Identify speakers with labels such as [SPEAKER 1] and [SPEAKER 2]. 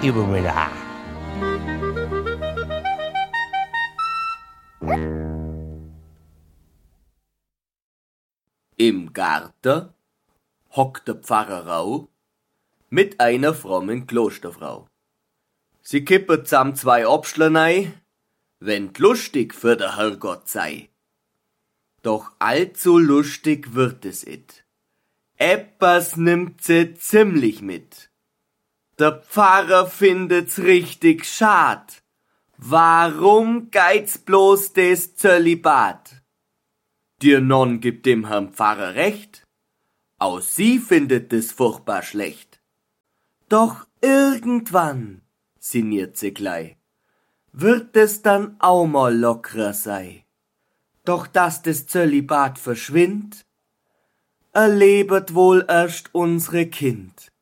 [SPEAKER 1] Übermüller.
[SPEAKER 2] Im Garten hockt der Pfarrer Rau mit einer frommen Klosterfrau. Sie kippen zusammen 2 Obstler rein, wenn lustig für der Herrgott sei. Doch allzu lustig wird es it. Eppers nimmt sie ziemlich mit. Der Pfarrer findet's richtig schad. Warum geht's bloß des Zölibat? Die Nonn gibt dem Herrn Pfarrer recht. Auch sie findet es furchtbar schlecht. Doch irgendwann, sinniert sie gleich, wird es dann auch mal lockerer sei. Doch dass des Zölibat verschwindt, erlebet wohl erst unsere Kind.